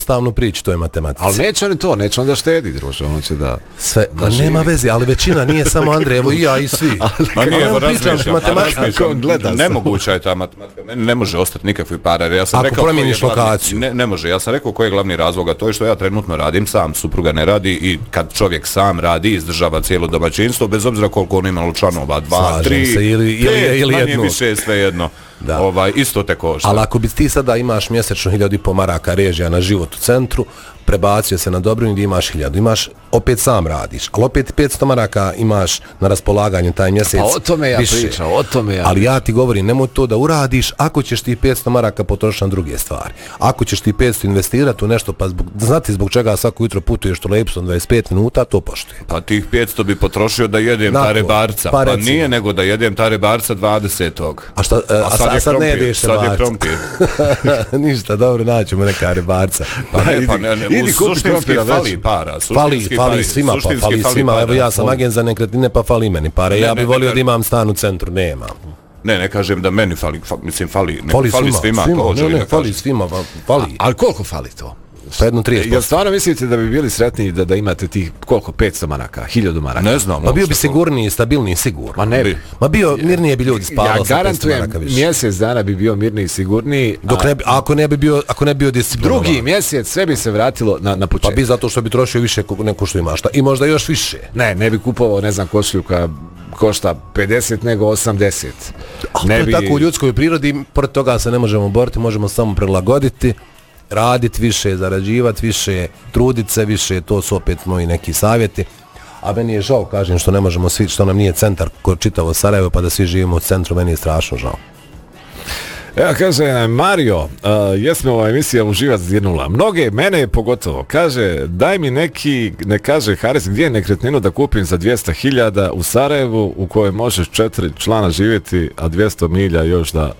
stavnu priču toj matematici. Ali neće oni to, neće on da štedi, druže, ono će da... Sve, da nema veze, ali većina nije samo Andrej, evo i ja i svi. Nemoguća je ta matematika, meni ne može ostati nikakvih para. Ja sam ako promijeniš lokaciju. Ne može, ja sam rekao koji je glavni razlog, a to je što ja trenutno radim sam, supruga ne radi i kad čovjek sam radi, izdržava cijelo domaćinstvo, bez obzira koliko on imalo članova, 2, 3, ili manje više sve jedno. Isto te košta. Ali ako bi ti sada imaš mjesečno 1.500 maraka režija na život u centru, prebacio se na Dobrinu gdje imaš 1000, imaš, opet sam radiš, ali opet 500 maraka imaš na raspolaganju taj mjesec. Pa o tome ja pričam, o tome ja. Ali ja ti govorim, nemoj to da uradiš ako ćeš ti 500 maraka potrošiti na druge stvari. Ako ćeš ti 500 investirati u nešto, pa znati zbog čega svako jutro putuješ to Lepsom 25 minuta, to poštuje. Pa tih 500 bi potrošio da jedem tare barca, pa nije nego da jedem tare barca 20. A sad ne jedeš se barca. Sad je krompir. Ništa, dobro, naćemo neka rebarca. U suštinski fali para. Fali svima, evo ja sam agent za nekretnine pa fali meni pare. Ja bih volio da imam stan u centru, nemam. Ne kažem da meni fali, mislim fali svima. Fali svima, fali. Ali koliko fali to? Pa 30%. Jel stvarno mislite da bi bili sretniji da imate tih koliko 500 maraka, 1000 maraka? Ne znam. Pa bio bi sigurniji, stabilniji, sigurno. Ma ne bi. Ma mirnije bi ljudi spavali. Ja garantujem, mjesec dana bi bio mirniji i sigurniji. Ako ne bi bio disciplinovan. Drugi mjesec sve bi se vratilo na početak. Pa bi zato što bi trošio više neko što imaš. I možda još više. Ne bi kupovao, ne znam, košulju koja košta 50 nego 80. To je tako u ljudskoj prirodi, pored toga se ne možemo boriti, možemo samo prilagoditi. Raditi više, zarađivati više, truditi se više, to su opet moji neki savjeti. A meni je žao, kažem, što ne možemo svi, što nam nije centar kod čitavo Sarajevo, pa da svi živimo u centru, meni je strašno žao. Evo, kaže Mario, jesmo ova emisija Uživac 1.0. Mnoge, mene pogotovo, kaže, daj mi neki, ne kaže Haris, gdje je nekretninu da kupim za 200.000 u Sarajevu, u kojoj možeš 4 člana živjeti, a 200 milja još da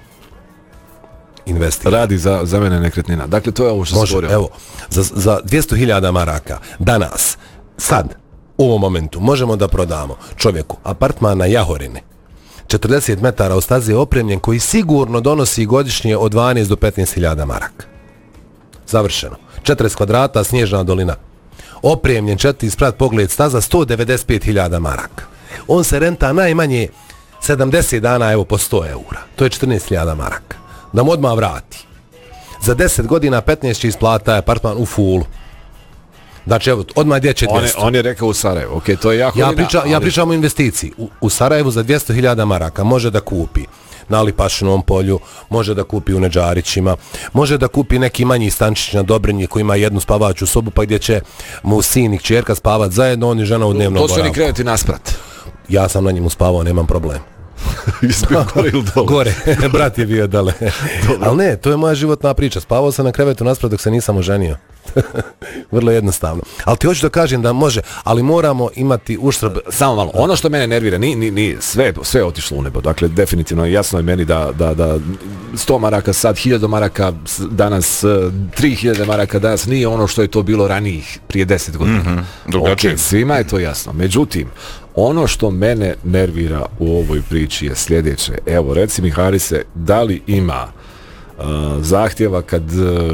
radi za mene nekretnina. Dakle, to je ovo što se govorio. Evo, za 200.000 maraka danas, sad, u ovom momentu, možemo da prodamo čovjeku apartman na Jahorini, 40 metara u stazi opremljen, koji sigurno donosi godišnje od 12 do 15.000 maraka. Završeno. 40 kvadrata, snježna dolina. Opremljen, 4 sprat pogled staza, 195.000 maraka. On se renta najmanje 70 dana, evo, po 100 eura. To je 14.000 maraka. Da mu odmah vrati. Za 10 godina 15 će isplata apartman u fulu. Znači, evo, odmah gdje će 200. On je rekao u Sarajevu, okej, to je jako... Ja pričam o investiciji. U Sarajevu za 200.000 maraka može da kupi na Lipašinom polju, može da kupi u Neđarićima, može da kupi neki manji stančić na Dobrinji koji ima jednu spavaću sobu, pa gdje će mu sin i kćerka spavat zajedno, on i žena u dnevnom boravku. To su oni kreveti nasprat. Ja sam na njemu spavao, nemam problem. Gore ili dole? Gore, brat je bio dole. Ali ne, to je moja životna priča. Spavao sam na krevetu nasprat dok se nisam oženio. Vrlo jednostavno. Ali ti hoću da kažem da može, ali moramo imati uštrb. Samo malo, ono što mene nervira, sve je otišlo u nebo. Dakle, definitivno jasno je meni da 100 maraka sad, 1000 maraka danas, 3000 maraka danas nije ono što je to bilo ranijih prije 10 godina. Drugačije. Svima je to jasno. Međutim, ono što mene nervira u ovoj priči je sljedeće. Evo, reci mi, Harise, da li ima zahtjeva kad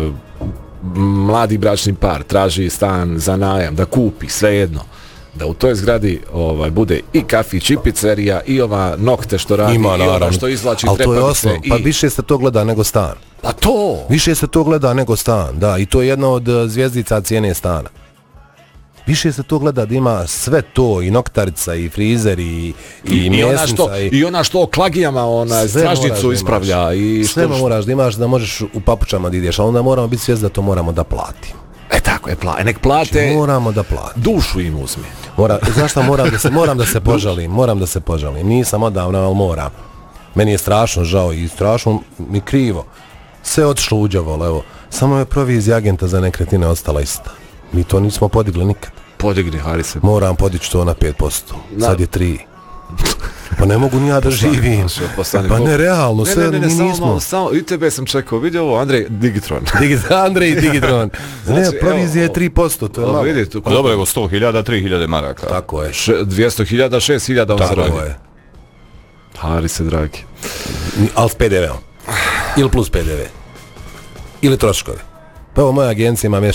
mladi bračni par traži stan za najam, da kupi, svejedno, da u toj zgradi bude i kafić, i pizzerija, i ova nokte što radi, ima, i ova što izvlači trepavice. Pa više se to gleda nego stan. Pa to! Više se to gleda nego stan, da, i to je jedna od zvjezdica cijene stana. Više se to gleda da ima sve to, i noktarica, i frizer, i mjesnica. I ona što klagijama, stražnicu ispravlja. Sve moraš da imaš, da možeš u papučama da ideš, ali onda moramo biti svjesni da to moramo da platimo. Tako je, nek plate. Moramo da platimo. Dušu im uzmi. Znaš šta, moram da se požalim. Nisam odavno, ali moram. Meni je strašno žao i strašno mi krivo. Sve otišlo u đavol, evo. Samo je provizija agenta za nekretnine ostala ista. Mi to nismo podigli nikad. Podigni, Harise. Moram podići to na 5%. Sad je 3. Pa ne mogu ni ja da živim. Pa ne, realno, sve mi nismo. Samo, i tebe sam čekao, vidio ovo, Andrej Digitron. Andrej Digitron. Ne, provizija je 3%, to je malo. Pa dobro, evo 100.000, 3.000 maraka. Tako je. 200.000, 6.000 on zaradi. Tako je. Harise, dragi. Ali s PDV-om. Ili plus PDV. Ili troškovi. Pa evo, moja agencija ima